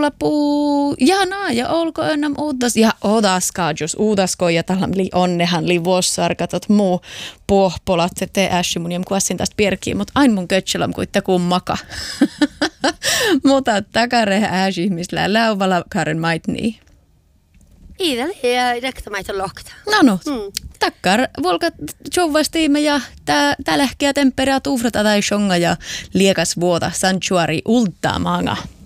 mulla puu jana ja olko ennam uudas ja odaskaajus uudasko ja tällä onnehan li vuossarkatot muu pohpolat se te äsy mun jom kuassin tästä pierkiin, mutta aina mun kötselam kuitenkin maka. Mutta takare äsy ihmisellä läuvala karen maitni. Iidä ja rektomaita lohkata. No. Takkar volka tjovvastiimme ja tää lähkeä temperaa tuufrata tai shonga ja liekas vuota sanctuari ultaa maanga.